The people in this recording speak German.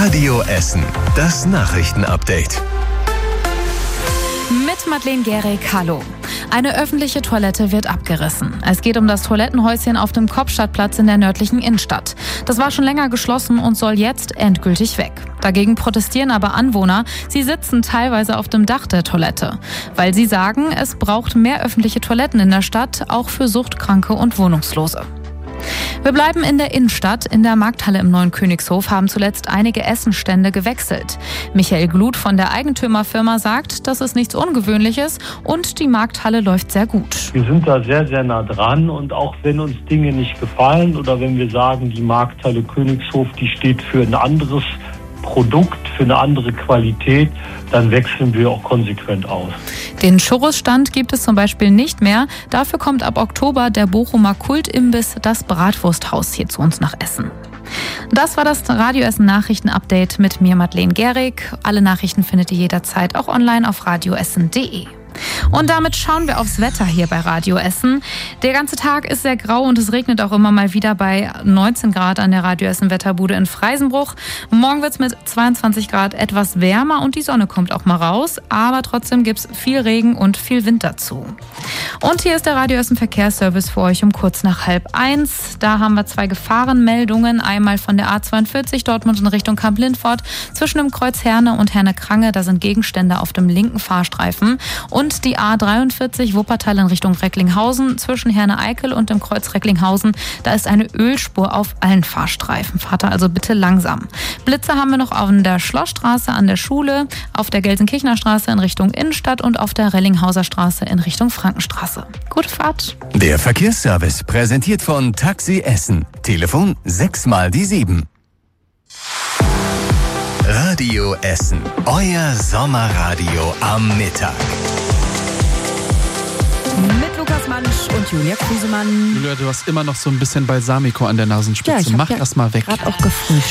Radio Essen, das Nachrichtenupdate. Mit Madeleine Gehrig, hallo. Eine öffentliche Toilette wird abgerissen. Es geht um das Toilettenhäuschen auf dem Kopfstadtplatz in der nördlichen Innenstadt. Das war schon länger geschlossen und soll jetzt endgültig weg. Dagegen protestieren aber Anwohner. Sie sitzen teilweise auf dem Dach der Toilette, weil sie sagen, es braucht mehr öffentliche Toiletten in der Stadt, auch für Suchtkranke und Wohnungslose. Wir bleiben in der Innenstadt. In der Markthalle im Neuen Königshof haben zuletzt einige Essenstände gewechselt. Michael Gluth von der Eigentümerfirma sagt, das ist nichts Ungewöhnliches und die Markthalle läuft sehr gut. Wir sind da sehr, sehr nah dran und auch wenn uns Dinge nicht gefallen oder wenn wir sagen, die Markthalle Königshof, die steht für ein anderes Produkt, für eine andere Qualität, dann wechseln wir auch konsequent aus. Den Churros-Stand gibt es zum Beispiel nicht mehr. Dafür kommt ab Oktober der Bochumer Kultimbiss, das Bratwursthaus, hier zu uns nach Essen. Das war das Radio Essen Nachrichten-Update mit mir, Madeleine Gehrig. Alle Nachrichten findet ihr jederzeit auch online auf radioessen.de. Und damit schauen wir aufs Wetter hier bei Radio Essen. Der ganze Tag ist sehr grau und es regnet auch immer mal wieder bei 19 Grad an der Radio Essen Wetterbude in Freisenbruch. Morgen wird es mit 22 Grad etwas wärmer und die Sonne kommt auch mal raus. Aber trotzdem gibt es viel Regen und viel Wind dazu. Und hier ist der Radio Essen Verkehrsservice für euch um kurz nach 12:30. Da haben wir 2 Gefahrenmeldungen. Einmal von der A42 Dortmund in Richtung Kamp-Lindfort zwischen dem Kreuz Herne und Herne-Krange. Da sind Gegenstände auf dem linken Fahrstreifen. Und die A43 Wuppertal in Richtung Recklinghausen zwischen Herne-Eickel und dem Kreuz Recklinghausen. Da ist eine Ölspur auf allen Fahrstreifen. Fahrt da also bitte langsam. Blitze haben wir noch auf der Schlossstraße an der Schule, auf der Gelsenkirchener Straße in Richtung Innenstadt und auf der Rellinghauser Straße in Richtung Frankenstraße. Gute Fahrt. Der Verkehrsservice präsentiert von Taxi Essen. Telefon 6x7. Radio Essen. Euer Sommerradio am Mittag. Mit Lukas Mansch und Julia Krusemann. Julia, du hast immer noch so ein bisschen Balsamico an der Nasenspitze. Ja, Mach das mal weg. Gerade auch gefrühstückt.